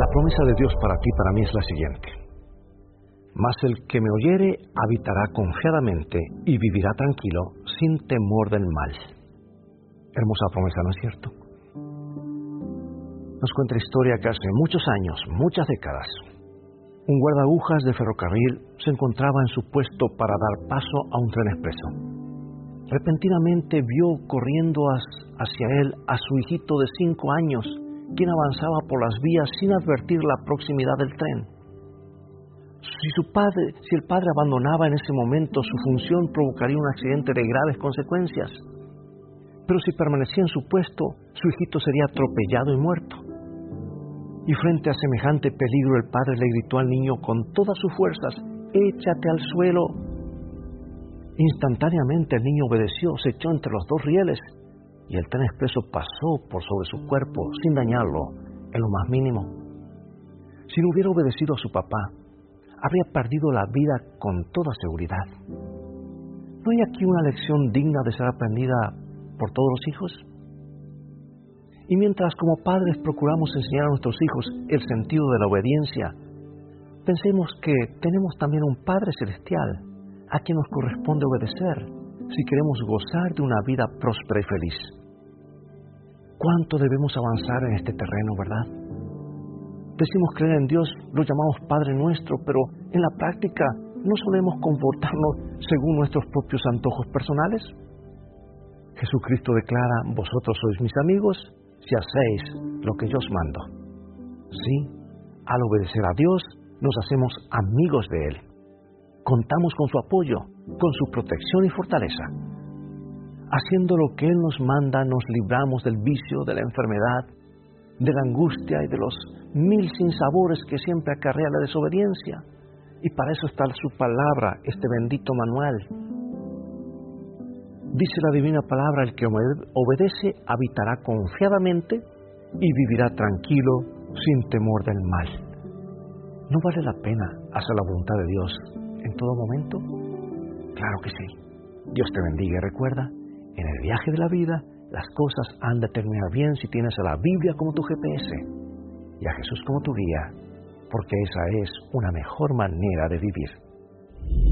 promesa de Dios para ti y para mí es la siguiente: mas el que me oyere habitará confiadamente y vivirá tranquilo sin temor del mal. Hermosa promesa, ¿no es cierto? Nos cuenta la historia que hace muchos años, muchas décadas, un guardaagujas de ferrocarril se encontraba en su puesto para dar paso a un tren expreso. Repentinamente vio corriendo hacia él a su hijito de 5 años, quien avanzaba por las vías sin advertir la proximidad del tren. Si el padre abandonaba en ese momento, su función provocaría un accidente de graves consecuencias. Pero si permanecía en su puesto, su hijito sería atropellado y muerto. Y frente a semejante peligro, el padre le gritó al niño con todas sus fuerzas: «¡Échate al suelo!». Instantáneamente el niño obedeció, se echó entre los 2 rieles y el tren expreso pasó por sobre su cuerpo sin dañarlo en lo más mínimo. Si no hubiera obedecido a su papá, habría perdido la vida con toda seguridad. ¿No hay aquí una lección digna de ser aprendida por todos los hijos? Y mientras como padres procuramos enseñar a nuestros hijos el sentido de la obediencia, pensemos que tenemos también un Padre Celestial a quien nos corresponde obedecer si queremos gozar de una vida próspera y feliz. ¿Cuánto debemos avanzar en este terreno, verdad? Decimos creer en Dios, lo llamamos Padre Nuestro, pero en la práctica no solemos comportarnos según nuestros propios antojos personales. Jesucristo declara: «Vosotros sois mis amigos si hacéis lo que yo os mando». Sí, al obedecer a Dios nos hacemos amigos de Él. Contamos con su apoyo, con su protección y fortaleza. Haciendo lo que Él nos manda, nos libramos del vicio, de la enfermedad, de la angustia y de los 1000 sinsabores que siempre acarrea la desobediencia. Y para eso está su palabra, este bendito manual. Dice la divina palabra: el que obedece habitará confiadamente y vivirá tranquilo sin temor del mal. ¿No vale la pena hacer la voluntad de Dios en todo momento? Claro que sí. Dios te bendiga y recuerda, en el viaje de la vida, las cosas han de terminar bien si tienes a la Biblia como tu GPS y a Jesús como tu guía, porque esa es una mejor manera de vivir.